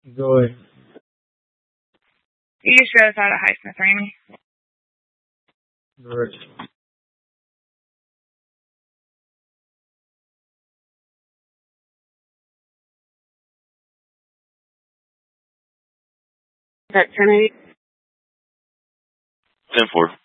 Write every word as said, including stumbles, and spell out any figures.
Go ahead. You just drove us out of Highsmith, Ramey. Correct. Is that ten eight? ten four.